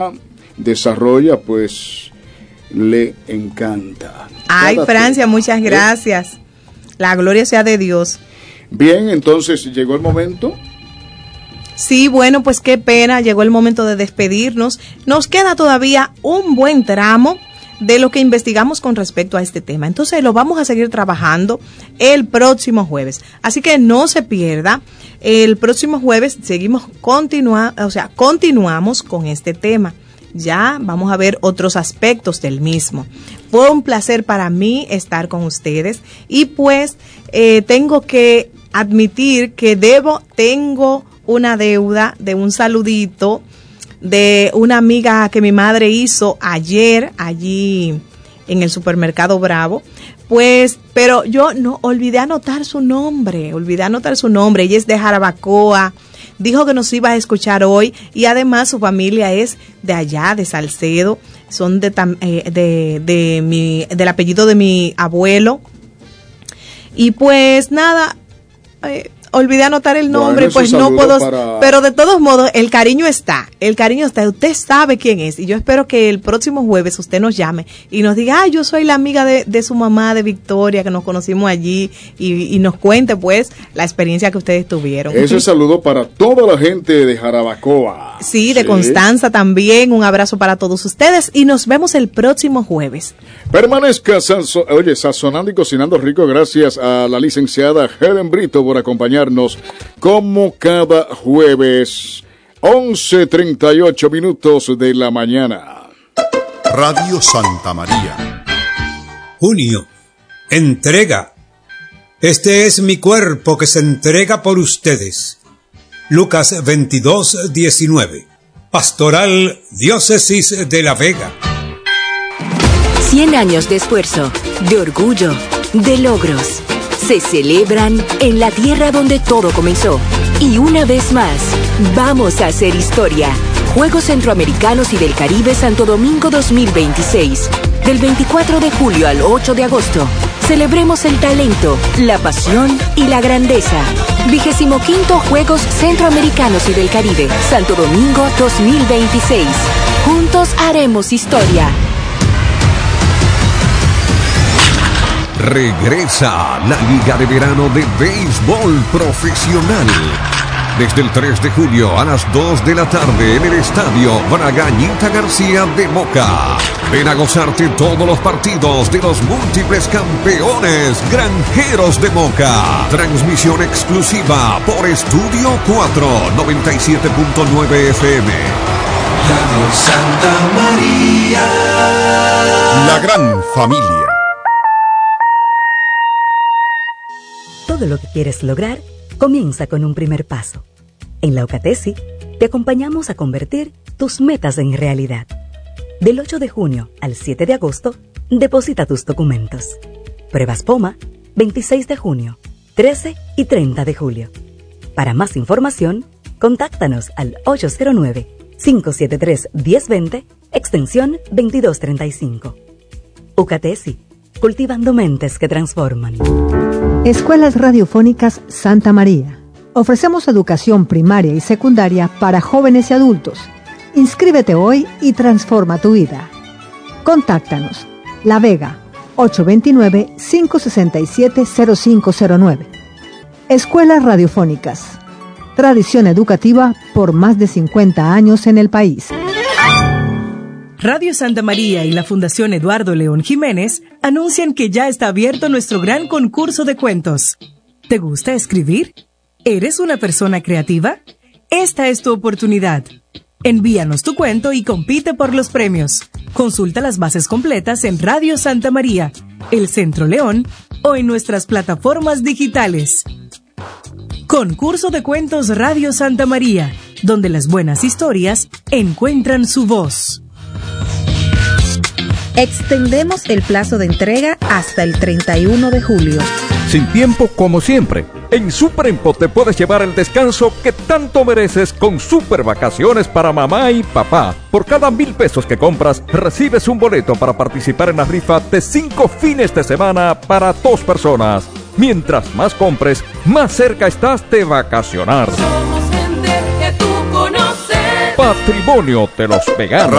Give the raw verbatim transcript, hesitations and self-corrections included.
desarrolla, pues le encanta. Ay, Cada Francia, tema. muchas gracias. La gloria sea de Dios. Bien, entonces llegó el momento. Sí, bueno, pues qué pena, llegó el momento de despedirnos. Nos queda todavía un buen tramo de lo que investigamos con respecto a este tema. Entonces lo vamos a seguir trabajando el próximo jueves. Así que no se pierda. El próximo jueves seguimos continua, o sea, continuamos con este tema. Ya vamos a ver otros aspectos del mismo. Fue un placer para mí estar con ustedes y pues eh, tengo que admitir que debo, tengo una deuda de un saludito de una amiga que mi madre hizo ayer allí en el supermercado Bravo, pues, pero yo no olvidé anotar su nombre, olvidé anotar su nombre, ella es de Jarabacoa, dijo que nos iba a escuchar hoy y además su familia es de allá, de Salcedo, son de, eh, de, de mi, del apellido de mi abuelo y pues nada, eh, olvidé anotar el nombre, bueno, pues no puedo, para... pero de todos modos, el cariño está, el cariño está, usted sabe quién es, y yo espero que el próximo jueves usted nos llame y nos diga, ah, yo soy la amiga de, de su mamá, de Victoria, que nos conocimos allí, y, y nos cuente, pues, la experiencia que ustedes tuvieron. Ese saludo para toda la gente de Jarabacoa. Sí, de sí. Constanza también, un abrazo para todos ustedes, y nos vemos el próximo jueves. Permanezca, sazo- oye, sazonando y cocinando rico, gracias a la licenciada Helen Brito por acompañarnos como cada jueves, once treinta y ocho minutos de la mañana. Radio Santa María. Junio. Entrega. Este es mi cuerpo que se entrega por ustedes. Lucas veintidós, diecinueve. Pastoral Diócesis de La Vega. Cien años de esfuerzo, de orgullo, de logros. Se celebran en la tierra donde todo comenzó. Y una vez más, vamos a hacer historia. Juegos Centroamericanos y del Caribe Santo Domingo dos mil veintiséis. Del veinticuatro de julio al ocho de agosto. Celebremos el talento, la pasión y la grandeza. Vigésimo quinto Juegos Centroamericanos y del Caribe Santo Domingo dos mil veintiséis. Juntos haremos historia. Regresa la Liga de Verano de Béisbol Profesional. Desde el tres de julio a las dos de la tarde en el Estadio Bragañita García de Moca. Ven a gozarte todos los partidos de los múltiples campeones Granjeros de Moca. Transmisión exclusiva por Estudio cuatro, noventa y siete punto nueve F M. Radio Santa María. La gran familia. Todo lo que quieres lograr comienza con un primer paso. En la UCATESI te acompañamos a convertir tus metas en realidad. Del ocho de junio al siete de agosto, deposita tus documentos. Pruebas POMA, veintiséis de junio, trece y treinta de julio. Para más información, contáctanos al ocho cero nueve, cinco siete tres, uno cero dos cero, extensión veintidós treinta y cinco. UCATESI, cultivando mentes que transforman. Escuelas Radiofónicas Santa María. Ofrecemos educación primaria y secundaria para jóvenes y adultos. Inscríbete hoy y transforma tu vida. Contáctanos. La Vega, ocho dos nueve, cinco seis siete, cero cinco cero nueve. Escuelas Radiofónicas. Tradición educativa por más de cincuenta años en el país. Radio Santa María y la Fundación Eduardo León Jiménez anuncian que ya está abierto nuestro gran concurso de cuentos. ¿Te gusta escribir? ¿Eres una persona creativa? Esta es tu oportunidad. Envíanos tu cuento y compite por los premios. Consulta las bases completas en Radio Santa María, El Centro León o en nuestras plataformas digitales. Concurso de Cuentos Radio Santa María, donde las buenas historias encuentran su voz. Extendemos el plazo de entrega hasta el treinta y uno de julio. Sin tiempo como siempre, en Superempo te puedes llevar el descanso que tanto mereces con super vacaciones para mamá y papá. Por cada mil pesos que compras, recibes un boleto para participar en la rifa de cinco fines de semana para dos personas. Mientras más compres, más cerca estás de vacacionar. Somos gente que tú conoces. Patrimonio de los veganos.